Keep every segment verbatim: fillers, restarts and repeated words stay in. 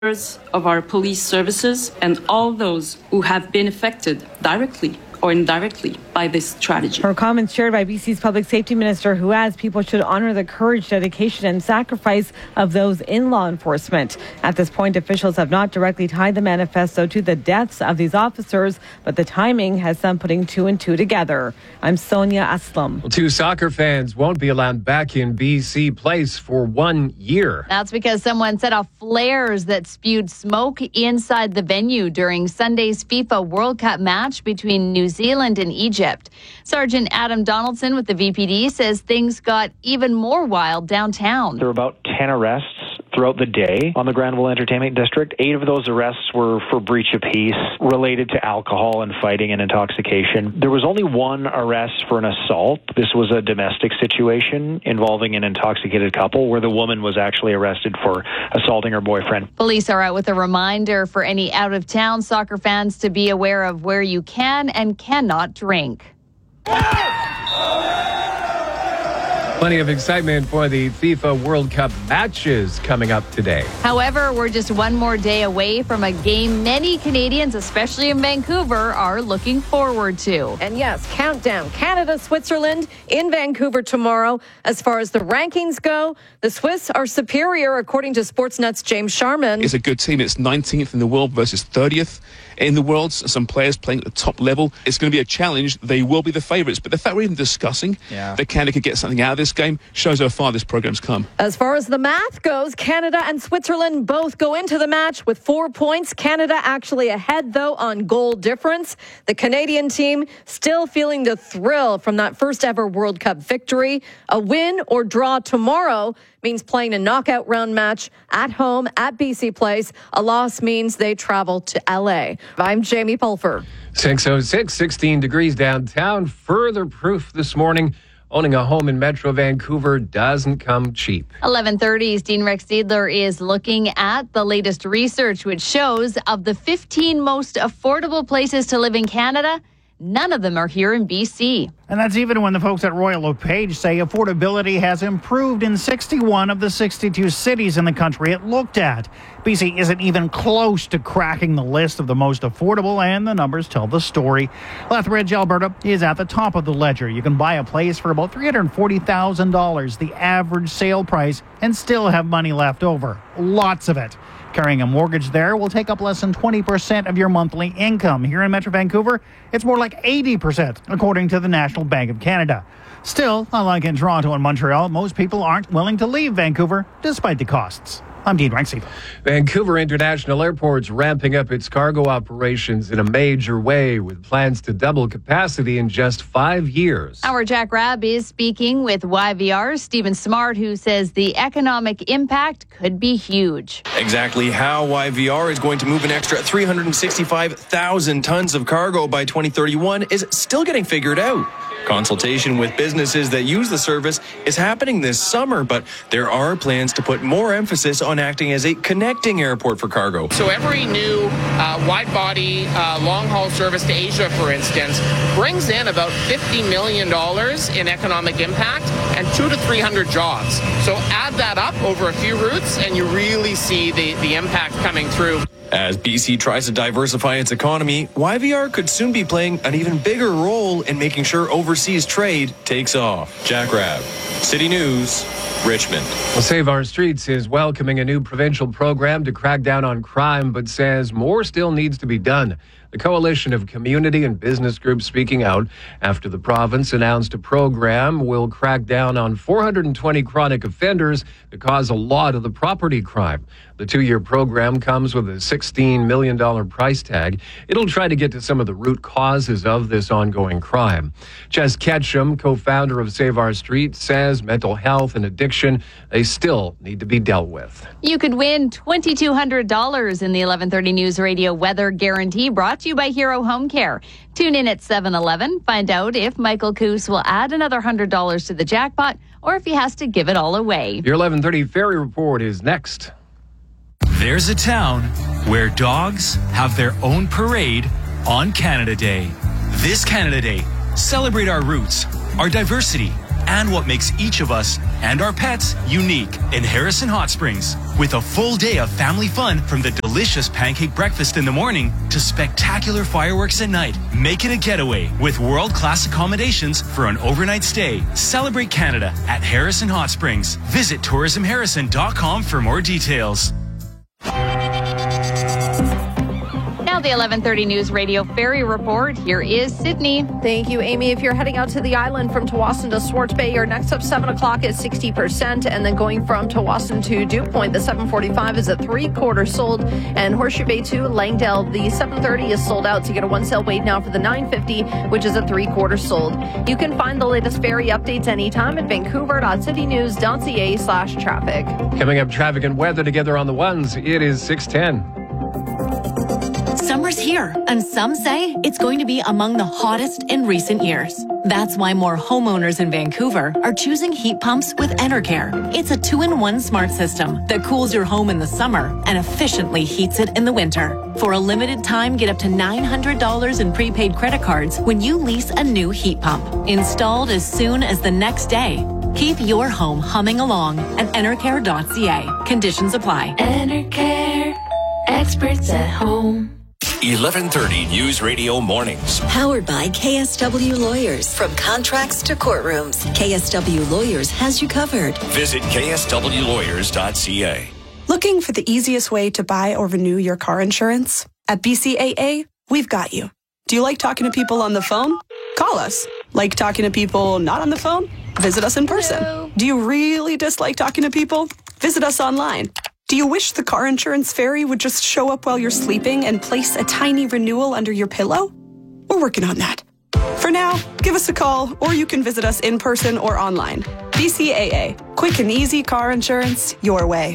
of our police services and all those who have been affected directly or indirectly by this tragedy. Her comments shared by B C's Public Safety Minister, who adds people should honor the courage, dedication and sacrifice of those in law enforcement. At this point, officials have not directly tied the manifesto to the deaths of these officers, but the timing has some putting two and two together. I'm Sonia Aslam. Well, two soccer fans won't be allowed back in B C Place for one year. That's because someone set off flares that spewed smoke inside the venue during Sunday's FIFA World Cup match between New Zealand and Egypt. Sergeant Adam Donaldson with the V P D says things got even more wild downtown. There were about ten arrests throughout the day on the Granville Entertainment District. Eight of those arrests were for breach of peace related to alcohol and fighting and intoxication. There was only one arrest for an assault. This was a domestic situation involving an intoxicated couple where the woman was actually arrested for assaulting her boyfriend. Police are out with a reminder for any out-of-town soccer fans to be aware of where you can and cannot drink. Plenty of excitement for the FIFA World Cup matches coming up today. However, we're just one more day away from a game many Canadians, especially in Vancouver, are looking forward to. And yes, countdown. Canada, Switzerland in Vancouver tomorrow. As far as the rankings go, the Swiss are superior, according to Sportsnet's James Sharman. It's a good team. It's nineteenth in the world versus thirtieth in the world. Some players playing at the top level. It's going to be a challenge. They will be the favourites. But the fact we're even discussing yeah. that Canada could get something out of this game shows how far this program's come. As far as the math goes, Canada and Switzerland both go into the match with four points. Canada actually ahead, though, on goal difference. The Canadian team still feeling the thrill from that first ever World Cup victory. A win or draw tomorrow means playing a knockout round match at home at B C Place. A loss means they travel to L A. I'm Jamie Pulfer. six oh six, sixteen degrees downtown. Further proof this morning. Owning a home in Metro Vancouver doesn't come cheap. eleven thirty's Dean Rex Seidler is looking at the latest research, which shows of the fifteen most affordable places to live in Canada, none of them are here in B C. And that's even when the folks at Royal LePage say affordability has improved in sixty-one of the sixty-two cities in the country it looked at. B C isn't even close to cracking the list of the most affordable, and the numbers tell the story. Lethbridge, Alberta is at the top of the ledger. You can buy a place for about three hundred forty thousand dollars, the average sale price, and still have money left over. Lots of it. Carrying a mortgage there will take up less than twenty percent of your monthly income. Here in Metro Vancouver, it's more like eighty percent, according to the National Bank of Canada. Still, unlike in Toronto and Montreal, most people aren't willing to leave Vancouver despite the costs. I'm Dean Rexy. Vancouver International Airport's ramping up its cargo operations in a major way with plans to double capacity in just five years. Our Jack Rabb is speaking with Y V R's Stephen Smart, who says the economic impact could be huge. Exactly how Y V R is going to move an extra three hundred sixty-five thousand tons of cargo by twenty thirty-one is still getting figured out. Consultation with businesses that use the service is happening this summer, but there are plans to put more emphasis on acting as a connecting airport for cargo. So every new uh, wide-body uh, long-haul service to Asia, for instance, brings in about fifty million dollars in economic impact and two to three hundred jobs. So add that up over a few routes and you really see the, the impact coming through. As B C tries to diversify its economy, Y V R could soon be playing an even bigger role in making sure overseas trade takes off. Jack Rabb, City News, Richmond. Well, Save Our Streets is welcoming a new provincial program to crack down on crime, but says more still needs to be done. The coalition of community and business groups speaking out after the province announced a program will crack down on four hundred twenty chronic offenders that cause a lot of the property crime. The two-year program comes with a sixteen million dollars price tag. It'll try to get to some of the root causes of this ongoing crime. Jess Ketchum, co-founder of Save Our Streets, says mental health and addiction, they still need to be dealt with. You could win two thousand two hundred dollars in the eleven thirty News Radio Weather Guarantee, brought to you by Hero Home Care. Tune in at seven eleven. Find out if Michael Coos will add another one hundred dollars to the jackpot or if he has to give it all away. Your eleven thirty Ferry Report is next. There's a town where dogs have their own parade on Canada Day. This Canada Day, celebrate our roots, our diversity, and what makes each of us and our pets unique in Harrison Hot Springs. With a full day of family fun from the delicious pancake breakfast in the morning to spectacular fireworks at night. Make it a getaway with world-class accommodations for an overnight stay. Celebrate Canada at Harrison Hot Springs. Visit tourism harrison dot com for more details. Now the eleven thirty News Radio Ferry Report. Here is Sydney. Thank you, Amy. If you're heading out to the island from Tawasin to Swartz Bay, your next up seven o'clock is sixty percent. And then going from Tawasin to Dew Point, the seven forty-five is at three quarters sold. And Horseshoe Bay to Langdale, the seven thirty is sold out. So you get a one sale wait now for the nine fifty, which is at three quarters sold. You can find the latest ferry updates anytime at vancouver dot city news dot c a slash traffic. Coming up, traffic and weather together on the ones. It is six ten. Summer's here, and some say it's going to be among the hottest in recent years. That's why more homeowners in Vancouver are choosing heat pumps with Enercare. It's a two-in-one smart system that cools your home in the summer and efficiently heats it in the winter. For a limited time, get up to nine hundred dollars in prepaid credit cards when you lease a new heat pump. Installed as soon as the next day. Keep your home humming along at enercare dot c a. Conditions apply. Enercare, experts at home. eleven thirty News Radio Mornings. Powered by K S W Lawyers. From contracts to courtrooms, K S W Lawyers has you covered. Visit k s w lawyers dot c a. Looking for the easiest way to buy or renew your car insurance? At B C A A, we've got you. Do you like talking to people on the phone? Call us. Like talking to people not on the phone? Visit us in person. Hello. Do you really dislike talking to people? Visit us online. Do you wish the car insurance fairy would just show up while you're sleeping and place a tiny renewal under your pillow? We're working on that. For now, give us a call, or you can visit us in person or online. B C A A. Quick and easy car insurance your way.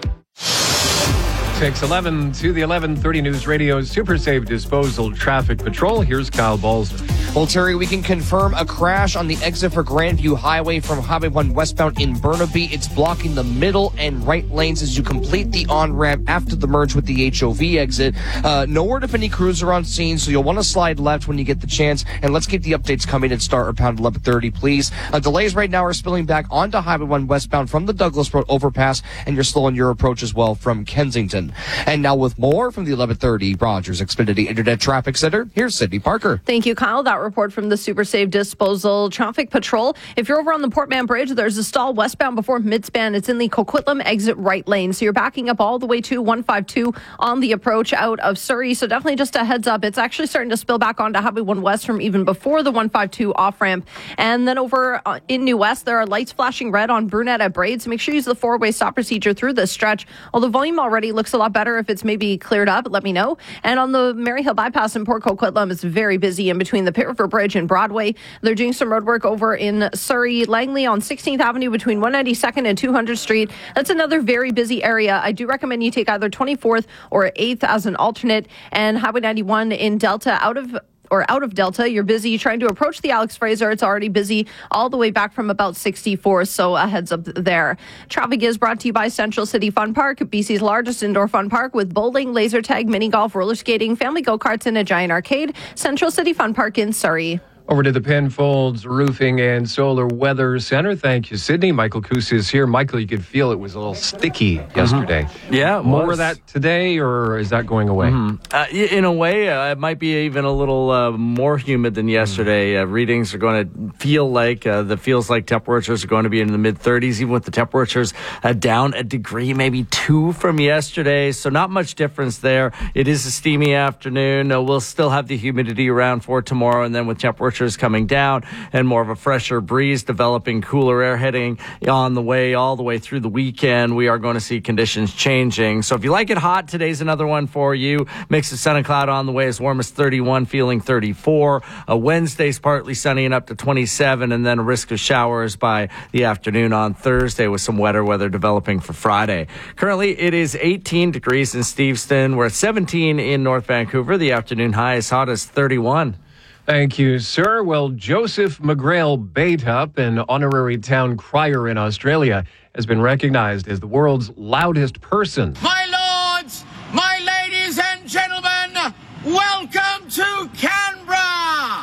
six eleven to the eleven thirty News Radio's Super Safe Disposal Traffic Patrol. Here's Kyle Balzer. Well, Terry, we can confirm a crash on the exit for Grandview Highway from Highway one westbound in Burnaby. It's blocking the middle and right lanes as you complete the on-ramp after the merge with the H O V exit. Uh, no word if any crews are on scene, so you'll want to slide left when you get the chance. And let's keep the updates coming at start around eleven thirty, please. Uh, delays right now are spilling back onto Highway one westbound from the Douglas Road overpass, and you're slow on your approach as well from Kensington. And now with more from the eleven thirty Rogers Xfinity Internet Traffic Center, here's Sydney Parker. Thank you, Kyle. That report from the Super Safe Disposal Traffic Patrol. If you're over on the Portman Bridge, there's a stall westbound before Midspan. It's in the Coquitlam exit right lane. So you're backing up all the way to one fifty-two on the approach out of Surrey. So definitely just a heads up. It's actually starting to spill back onto Highway one West from even before the one fifty-two off-ramp. And then over in New West, there are lights flashing red on Brunette at Braid. So make sure you use the four-way stop procedure through this stretch. Although volume already looks a lot better if it's maybe cleared up, let me know. And on the Maryhill bypass in Port Coquitlam, it's very busy in between the Pitt River Bridge and Broadway. They're doing some road work over in Surrey, Langley on sixteenth Avenue between one ninety-second and two hundredth Street. That's another very busy area. I do recommend you take either twenty-fourth or eighth as an alternate. And Highway ninety-one in Delta out of or out of Delta, you're busy trying to approach the Alex Fraser. It's already busy all the way back from about sixty-four, so a heads up there. Traffic is brought to you by Central City Fun Park, B C's largest indoor fun park with bowling, laser tag, mini golf, roller skating, family go-karts, and a giant arcade. Central City Fun Park in Surrey. Over to the Penfolds Roofing and Solar Weather Center. Thank you, Sydney. Michael Kusa is here. Michael, you could feel it was a little sticky yesterday. Mm-hmm. Yeah, it more was. of that today, or is that going away? Mm-hmm. Uh, in a way, uh, it might be even a little uh, more humid than yesterday. Uh, readings are going to feel like, uh, the feels like temperatures are going to be in the mid thirties, even with the temperatures uh, down a degree, maybe two from yesterday. So not much difference there. It is a steamy afternoon. Uh, we'll still have the humidity around for tomorrow, and then with temperatures coming down and more of a fresher breeze developing, cooler air heading on the way all the way through the weekend, we are going to see conditions changing. So if you like it hot, today's another one for you. Mix of sun and cloud on the way, as warm as thirty-one, feeling thirty-four. Uh, Wednesday's partly sunny and up to twenty-seven, and then a risk of showers by the afternoon on Thursday with some wetter weather developing for Friday. Currently, it is eighteen degrees in Steveston. We're at seventeen in North Vancouver. The afternoon high is hot as thirty-one. Thank you, sir. Well, Joseph McGrail Baitup, an honorary town crier in Australia, has been recognized as the world's loudest person. My lords, my ladies and gentlemen, welcome to Canberra!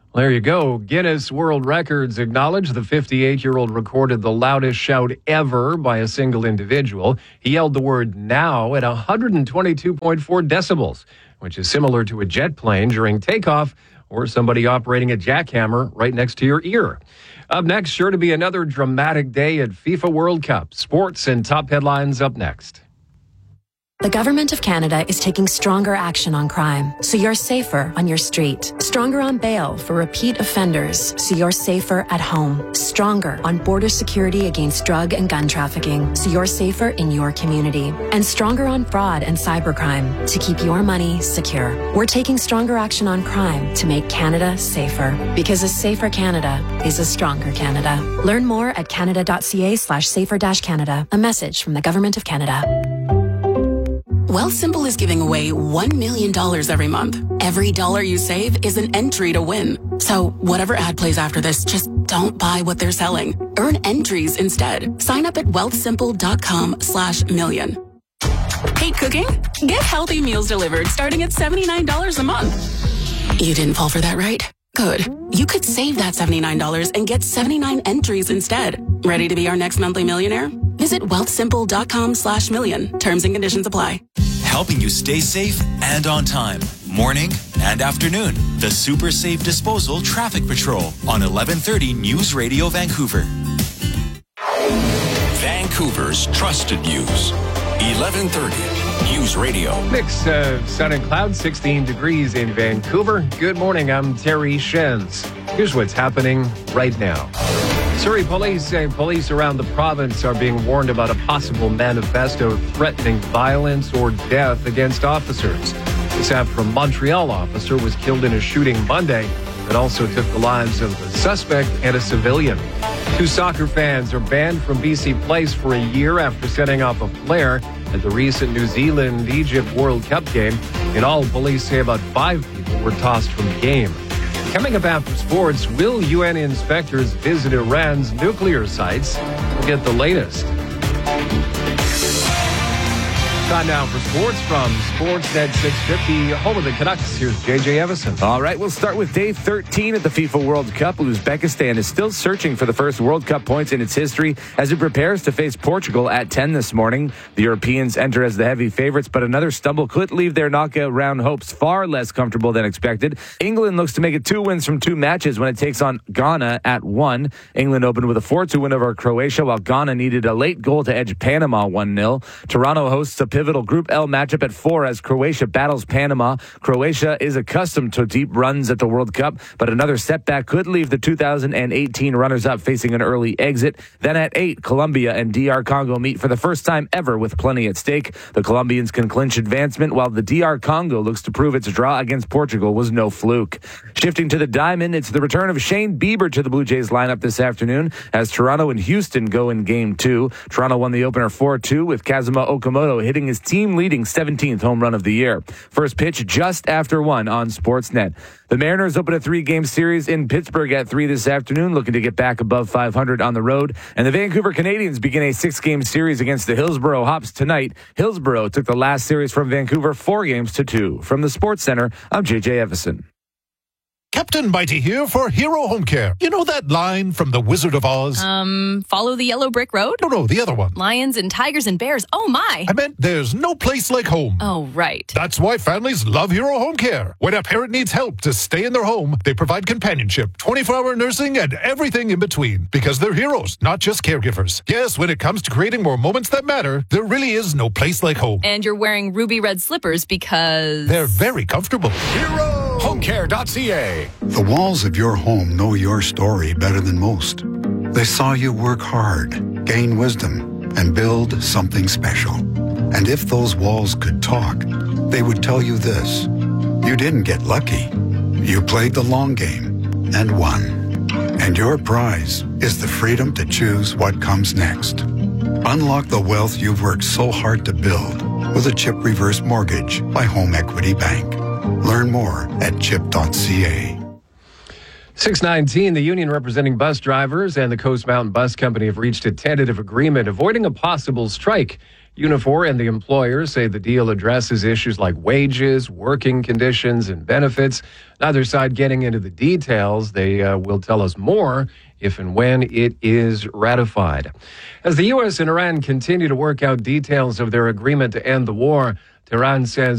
Well, there you go. Guinness World Records acknowledged the fifty-eight-year-old recorded the loudest shout ever by a single individual. He yelled the word now at one hundred twenty-two point four decibels, which is similar to a jet plane during takeoff or somebody operating a jackhammer right next to your ear. Up next, sure to be another dramatic day at FIFA World Cup. Sports and top headlines up next. The Government of Canada is taking stronger action on crime, so you're safer on your street. Stronger on bail for repeat offenders, so you're safer at home. Stronger on border security against drug and gun trafficking, so you're safer in your community. And stronger on fraud and cybercrime, to keep your money secure. We're taking stronger action on crime to make Canada safer, because a safer Canada is a stronger Canada. Learn more at canada.ca slash safer dash Canada. A message from the Government of Canada. Wealthsimple is giving away one million dollars every month. Every dollar you save is an entry to win. So whatever ad plays after this, just don't buy what they're selling. Earn entries instead. Sign up at wealthsimple.com slash million. Hate cooking? Get healthy meals delivered starting at seventy-nine dollars a month. You didn't fall for that, right? Good. You could save that seventy-nine dollars and get seventy-nine entries instead. Ready to be our next monthly millionaire? Visit wealthsimple.com slash million. Terms and conditions apply. Helping you stay safe and on time. Morning and afternoon. The Super Safe Disposal Traffic Patrol on eleven thirty News Radio Vancouver. Vancouver's trusted news. eleven thirty News Radio. Mix of sun and clouds, sixteen degrees in Vancouver. Good morning, I'm Terry Shens. Here's what's happening right now. Surrey police say police around the province are being warned about a possible manifesto threatening violence or death against officers. This after a Montreal officer was killed in a shooting Monday that also took the lives of a suspect and a civilian. Two soccer fans are banned from B C Place for a year after setting off a flare at the recent New Zealand-Egypt World Cup game. In all, police say about five people were tossed from the game. Coming up after sports, will U N inspectors visit Iran's nuclear sites? We'll get the latest. Time now for sports from Sportsnet six fifty, home of the Canucks. Here's J J Evison. All right, we'll start with day thirteen at the FIFA World Cup. Uzbekistan is still searching for the first World Cup points in its history as it prepares to face Portugal at ten this morning. The Europeans enter as the heavy favorites, but another stumble could leave their knockout round hopes far less comfortable than expected. England looks to make it two wins from two matches when it takes on Ghana at one. England opened with a four two win over Croatia, while Ghana needed a late goal to edge Panama one nil. Toronto hosts a pivotal Group L matchup at four as Croatia battles Panama. Croatia is accustomed to deep runs at the World Cup, but another setback could leave the two thousand eighteen runners-up facing an early exit. Then at eight, Colombia and D R Congo meet for the first time ever with plenty at stake. The Colombians can clinch advancement, while the D R Congo looks to prove its draw against Portugal was no fluke. Shifting to the diamond, it's the return of Shane Bieber to the Blue Jays lineup this afternoon as Toronto and Houston go in game two. Toronto won the opener four two with Kazuma Okamoto hitting his team leading seventeenth home run of the year. First pitch just after one on Sportsnet. The Mariners open a three-game series in Pittsburgh at three this afternoon, looking to get back above five hundred on the road. And the Vancouver Canadians begin a six-game series against the Hillsborough Hops tonight. Hillsborough took the last series from Vancouver four games to two. From the Sports Center, I'm J J Evison. Captain Mighty here for Hero Home Care. You know that line from The Wizard of Oz? Um, follow the yellow brick road? No, no, the other one. Lions and tigers and bears. Oh, my. I meant there's no place like home. Oh, right. That's why families love Hero Home Care. When a parent needs help to stay in their home, they provide companionship, twenty-four hour nursing, and everything in between. Because they're heroes, not just caregivers. Yes, when it comes to creating more moments that matter, there really is no place like home. And you're wearing ruby red slippers because... they're very comfortable. Hero Home Care dot C A. The walls of your home know your story better than most. They saw you work hard, gain wisdom, and build something special. And if those walls could talk, they would tell you this. You didn't get lucky. You played the long game and won. And your prize is the freedom to choose what comes next. Unlock the wealth you've worked so hard to build with a CHIP reverse mortgage by Home Equity Bank. Learn more at chip dot c a. six nineteen, the union representing bus drivers and the Coast Mountain Bus Company have reached a tentative agreement avoiding a possible strike Unifor and the employers say the deal addresses issues like wages, working conditions, and benefits. Neither side getting into the details. They uh, will tell us more if and when it is ratified. As the U S and Iran continue to work out details of their agreement to end the war, Tehran says